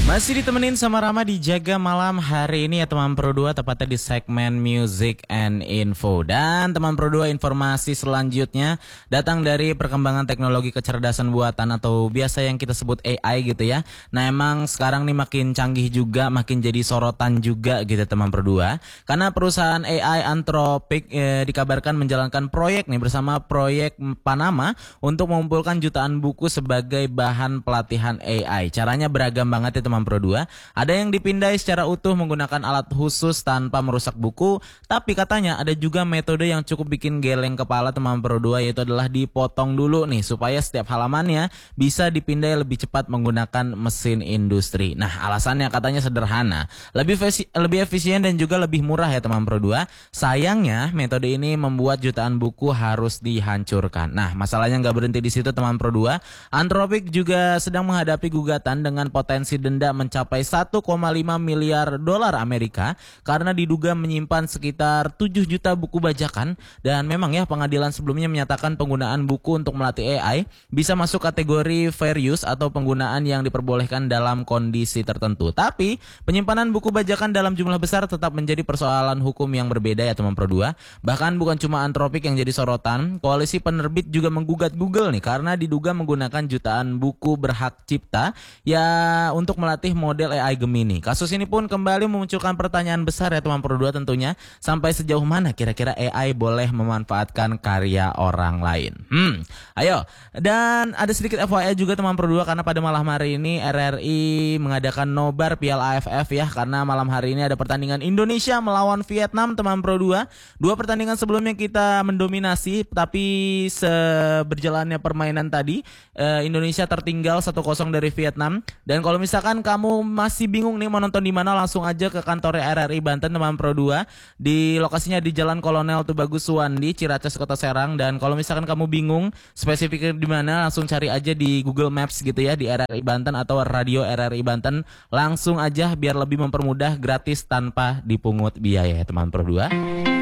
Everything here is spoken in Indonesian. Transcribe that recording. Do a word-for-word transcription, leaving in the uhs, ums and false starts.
Masih ditemenin sama Rama di Jaga Malam hari ini ya teman Pro dua, tepatnya di segmen Music and Info. Dan teman Pro dua, informasi selanjutnya datang dari perkembangan teknologi kecerdasan buatan atau biasa yang kita sebut A I gitu ya. Nah emang sekarang nih makin canggih juga, makin jadi sorotan juga gitu teman Pro dua. Karena perusahaan A I Anthropic eh, dikabarkan menjalankan proyek nih bersama proyek Panama untuk mengumpulkan jutaan buku sebagai bahan pelatihan A I. Caranya beragam banget ya teman Pro dua. Ada yang dipindai secara utuh menggunakan alat khusus tanpa merusak buku, tapi katanya ada juga metode yang cukup bikin geleng kepala teman Pro dua, yaitu adalah dipotong dulu nih supaya setiap halamannya bisa dipindai lebih cepat menggunakan mesin industri. Nah, alasannya katanya sederhana, lebih efisi- lebih efisien dan juga lebih murah ya teman Pro dua. Sayangnya metode ini membuat jutaan buku harus dihancurkan. Nah, masalahnya nggak berhenti di situ teman Pro dua. Anthropic juga sedang menghadapi gugatan dengan potensi denda mencapai satu koma lima miliar dolar Amerika karena diduga menyimpan sekitar tujuh juta buku bajakan. Dan memang ya pengadilan sebelumnya menyatakan penggunaan buku untuk melatih A I bisa masuk kategori fair use atau penggunaan yang diperbolehkan dalam kondisi tertentu. Tapi penyimpanan buku bajakan dalam jumlah besar tetap menjadi persoalan hukum yang berbeda ya teman Pro dua. Bahkan bukan cuma Anthropic yang jadi sorotan, koalisi penerbit juga menggugat Google nih karena diduga menggunakan jutaan buku berhak cipta ya untuk melatih model A I Gemini. Kasus ini pun kembali memunculkan pertanyaan besar ya teman Pro dua tentunya, sampai sejauh mana kira-kira A I boleh memanfaatkan karya orang lain. Hmm, ayo. Dan ada sedikit F Y I juga teman Pro dua, karena pada malam hari ini R R I mengadakan nobar Piala A F F ya, karena malam hari ini ada pertandingan Indonesia melawan Vietnam teman Pro dua. Dua pertandingan sebelumnya kita mendominasi, tapi seberjalannya permainan tadi eh, Indonesia tertinggal satu kosong dari Vietnam. Dan kalau misalkan kamu masih bingung nih mau nonton di mana, langsung aja ke kantor R R I Banten teman Pro dua. Di lokasinya di Jalan Kolonel Tubagus Suwandi, Ciracas, Kota Serang. Dan kalau misalkan kamu bingung spesifiknya di mana, langsung cari aja di Google Maps gitu ya, di R R I Banten atau radio R R I Banten. Langsung aja biar lebih mempermudah, gratis tanpa dipungut biaya ya teman Pro dua.